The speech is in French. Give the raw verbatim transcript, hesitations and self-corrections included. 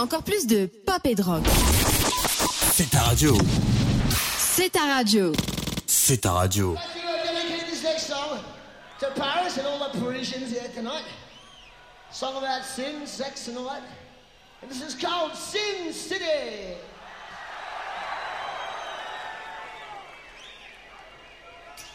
Encore plus de pop et de rock. C'est ta radio. C'est ta radio. C'est ta radio. Dedicate this next song to Paris and all the Parisians here tonight. Song about sin, sex and all that. And this is called Sin